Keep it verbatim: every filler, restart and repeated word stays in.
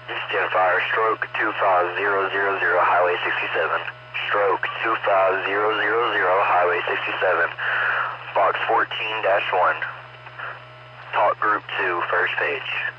East Fire, stroke two five zero zero zero, Highway sixty-seven. Stroke two five zero zero zero, Highway sixty-seven. Box fourteen dash one. Talk group two, first page.